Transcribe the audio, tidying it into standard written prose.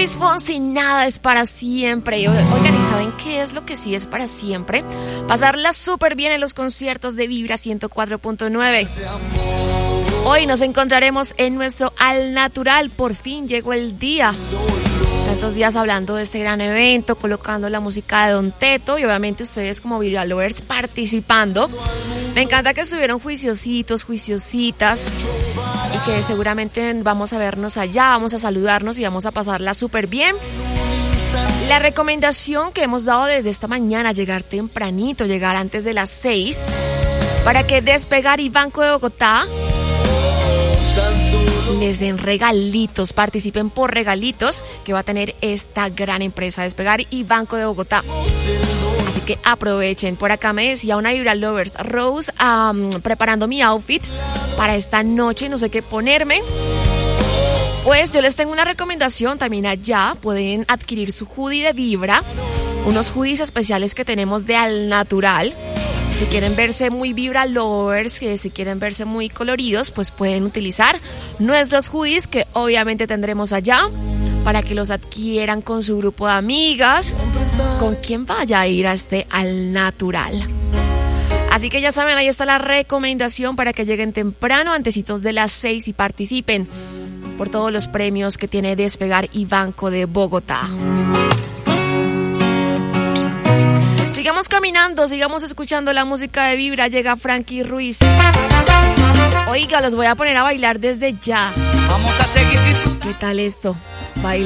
Luis Fonsi, nada es para siempre. Oigan, ¿y saben qué es lo que sí es para siempre? Pasarla súper bien en los conciertos de Vibra 104.9. Hoy nos encontraremos en nuestro Al Natural. Por fin llegó el día. Tantos días hablando de este gran evento, colocando la música de Don Teto y obviamente ustedes como Vibra Lovers participando. Me encanta que estuvieron juiciositos, juiciositas y que seguramente vamos a vernos allá, vamos a saludarnos y vamos a pasarla súper bien. La recomendación que hemos dado desde esta mañana, llegar tempranito, llegar antes de las 6, para que Despegar y Banco de Bogotá les den regalitos, participen por regalitos que va a tener esta gran empresa Despegar y Banco de Bogotá. Así que aprovechen. Por acá me decía una Vibra Lovers, Rose, preparando mi outfit para esta noche, no sé qué ponerme. Pues yo les tengo una recomendación también allá. Pueden adquirir su hoodie de Vibra, unos hoodies especiales que tenemos de Al Natural. Si quieren verse muy Vibra Lovers, que si quieren verse muy coloridos, pues pueden utilizar nuestros hoodies que obviamente tendremos allá para que los adquieran con su grupo de amigas, con quien vaya a ir a este Al Natural. Así que ya saben, ahí está la recomendación para que lleguen temprano, antecitos de las 6 y participen por todos los premios que tiene Despegar y Banco de Bogotá. Sigamos caminando, sigamos escuchando la música de Vibra. Llega Frankie Ruiz. Oiga, los voy a poner a bailar desde ya. Vamos a seguir disfrutando. ¿Qué tal esto?